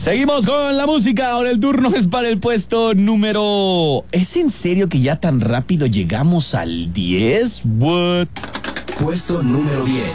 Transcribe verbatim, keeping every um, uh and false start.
Seguimos con la música. Ahora el turno es para el puesto número... ¿Es en serio que ya tan rápido llegamos al diez? What? Puesto número diez.